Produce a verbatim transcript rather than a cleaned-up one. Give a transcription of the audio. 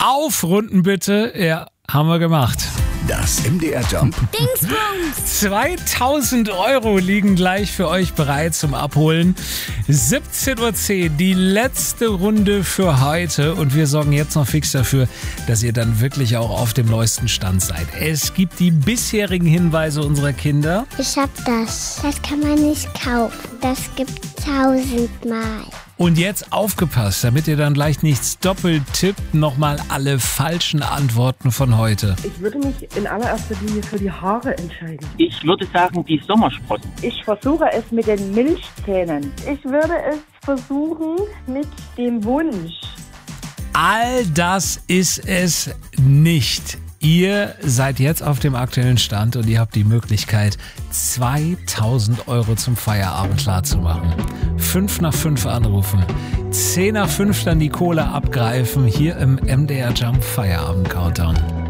Aufrunden bitte. Ja, haben wir gemacht. Das M D R Jump Dingsbums. zweitausend Euro liegen gleich für euch bereit zum Abholen. siebzehn Uhr zehn, die letzte Runde für heute. Und wir sorgen jetzt noch fix dafür, dass ihr dann wirklich auch auf dem neuesten Stand seid. Es gibt die bisherigen Hinweise unserer Kinder. Ich hab das. Das kann man nicht kaufen. Das gibt's tausendmal. Und jetzt aufgepasst, damit ihr dann gleich nichts doppelt tippt, nochmal alle falschen Antworten von heute. Ich würde mich in allererster Linie für die Haare entscheiden. Ich würde sagen, die Sommersprossen. Ich versuche es mit den Milchzähnen. Ich würde es versuchen mit dem Wunsch. All das ist es nicht. Ihr seid jetzt auf dem aktuellen Stand und ihr habt die Möglichkeit, zweitausend Euro zum Feierabend klarzumachen. fünf nach fünf anrufen, zehn nach fünf dann die Kohle abgreifen, hier im M D R Jump Feierabend Countdown.